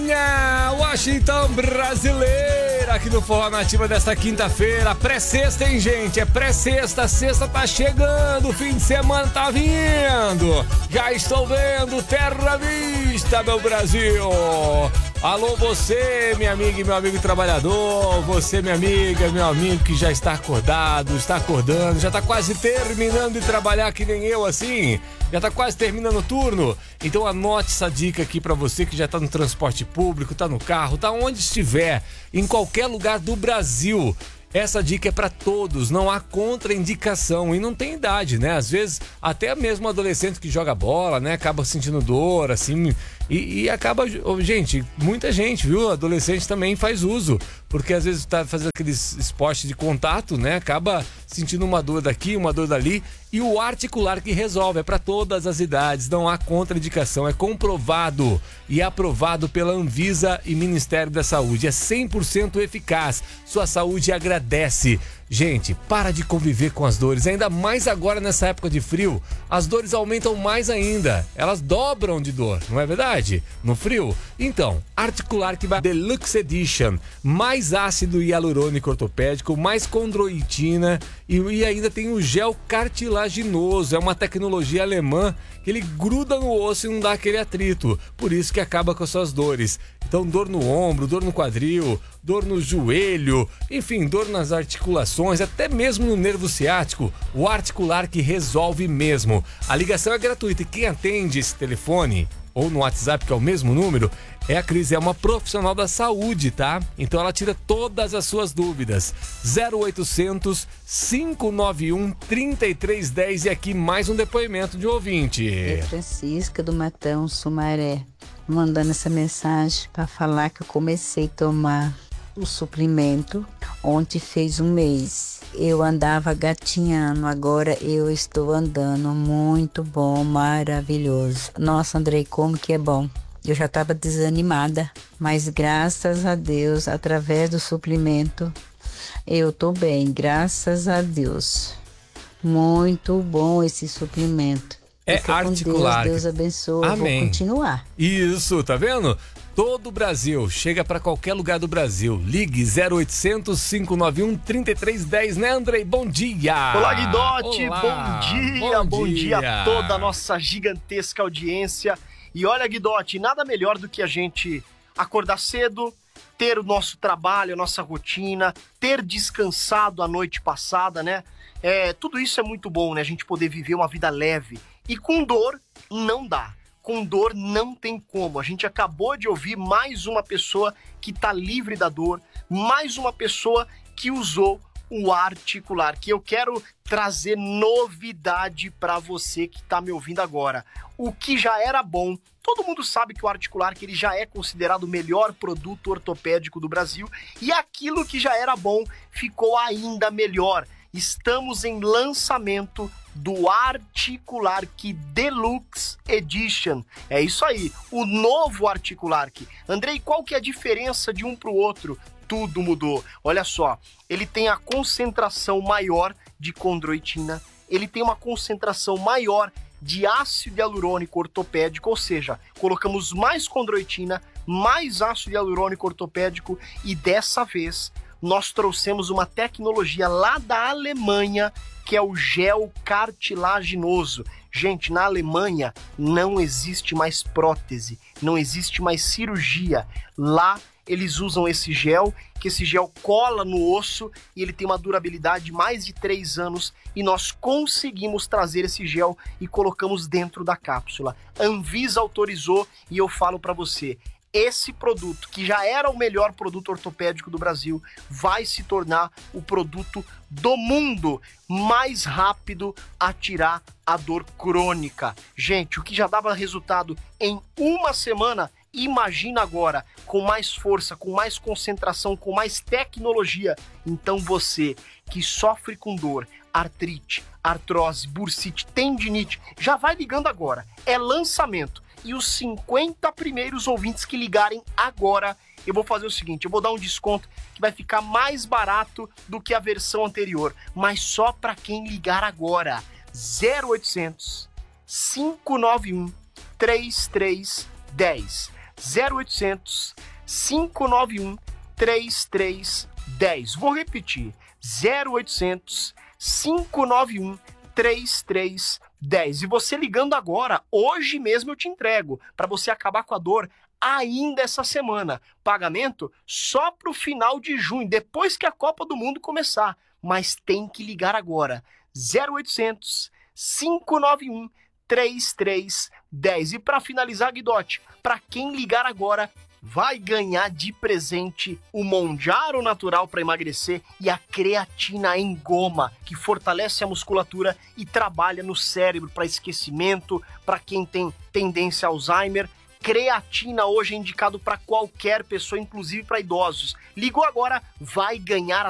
Galerinha, Washington brasileira, aqui no Forró Nativa desta quinta-feira, pré-sexta, hein, gente? É pré-sexta, sexta tá chegando, fim de semana tá vindo. Já estou vendo, terra vista, meu Brasil. Alô, você, minha amiga e meu amigo trabalhador, você, minha amiga, meu amigo que já está acordado, está acordando, já está quase terminando de trabalhar que nem eu, assim, já está quase terminando o turno. Então anote essa dica aqui para você que já está no transporte público, está no carro, está onde estiver, em qualquer lugar do Brasil. Essa dica é para todos, não há contraindicação e não tem idade, né? Às vezes, até mesmo adolescente que joga bola, né? Acaba sentindo dor, assim, e acaba... Gente, muita gente, viu? Adolescente também faz uso, porque às vezes tá fazendo aqueles esportes de contato, né? Acaba sentindo uma dor daqui, uma dor dali, e o articular que resolve, é para todas as idades, não há contraindicação, é comprovado e aprovado pela Anvisa e Ministério da Saúde, é 100% eficaz, sua saúde agradece. Gente, para de conviver com as dores, ainda mais agora nessa época de frio, as dores aumentam mais ainda, elas dobram de dor, não é verdade? No frio? Então, Articular que vai Deluxe Edition, mais ácido hialurônico ortopédico, mais condroitina e ainda tem o gel cartilaginoso, é uma tecnologia alemã que ele gruda no osso e não dá aquele atrito, por isso que acaba com as suas dores. Então, dor no ombro, dor no quadril, dor no joelho, enfim, dor nas articulações, até mesmo no nervo ciático, o Articular que resolve mesmo. A ligação é gratuita e quem atende esse telefone, ou no WhatsApp, que é o mesmo número, é a Cris, é uma profissional da saúde, tá? Então ela tira todas as suas dúvidas. 0800 591 3310 e aqui mais um depoimento de ouvinte. É Francisca do Matão, Sumaré, mandando essa mensagem para falar que eu comecei a tomar o suplemento. Ontem fez um mês. Eu andava gatinhando, agora eu estou andando. Muito bom, maravilhoso. Nossa, Andrei, como que é bom. Eu já estava desanimada, mas graças a Deus, através do suplemento, eu tô bem, graças a Deus. Muito bom esse suplemento. É Articular. Deus abençoe. Amém. Vou continuar. Isso, tá vendo? Todo o Brasil, chega para qualquer lugar do Brasil. Ligue 0800 591 3310, né, Andrei? Bom dia! Olá, Guidotti! Olá, Bom dia a toda a nossa gigantesca audiência. E olha, Guidotti, nada melhor do que a gente acordar cedo, ter o nosso trabalho, a nossa rotina, ter descansado a noite passada, né? Tudo isso é muito bom, né? A gente poder viver uma vida leve. E com dor, não dá. Com dor não tem como. A gente acabou de ouvir mais uma pessoa que está livre da dor, mais uma pessoa que usou o Articular, que eu quero trazer novidade para você que está me ouvindo agora. O que já era bom, todo mundo sabe que o Articular que ele já é considerado o melhor produto ortopédico do Brasil, e aquilo que já era bom ficou ainda melhor. Estamos em lançamento do Articular que Deluxe Edition. É isso aí, o novo Articular que. Andrei, qual que é a diferença de um para o outro? Tudo mudou. Olha só, ele tem a concentração maior de condroitina, ele tem uma concentração maior de ácido hialurônico ortopédico, ou seja, colocamos mais condroitina, mais ácido hialurônico ortopédico e dessa vez nós trouxemos uma tecnologia lá da Alemanha que é o gel cartilaginoso. Gente, na Alemanha não existe mais prótese, não existe mais cirurgia. Lá eles usam esse gel, que esse gel cola no osso e ele tem uma durabilidade de mais de 3 anos e nós conseguimos trazer esse gel e colocamos dentro da cápsula. A Anvisa autorizou e eu falo para você, esse produto, que já era o melhor produto ortopédico do Brasil, vai se tornar o produto do mundo mais rápido a tirar a dor crônica. Gente, o que já dava resultado em uma semana, imagina agora, com mais força, com mais concentração, com mais tecnologia. Então você que sofre com dor, artrite, artrose, bursite, tendinite, já vai ligando agora. É lançamento. E os 50 primeiros ouvintes que ligarem agora, eu vou fazer o seguinte, eu vou dar um desconto que vai ficar mais barato do que a versão anterior, mas só para quem ligar agora. 0800 591 3310. 0800 591 3310. Vou repetir, 0800 591 3310. E você ligando agora, hoje mesmo eu te entrego, para você acabar com a dor ainda essa semana. Pagamento só pro final de junho, depois que a Copa do Mundo começar. Mas tem que ligar agora, 0800 591 3310. E para finalizar, Guidotti, para quem ligar agora, vai ganhar de presente o Monjaro Natural para emagrecer e a creatina em goma, que fortalece a musculatura e trabalha no cérebro para esquecimento, para quem tem tendência a Alzheimer. Creatina hoje é indicado para qualquer pessoa, inclusive para idosos. Ligou agora, vai ganhar a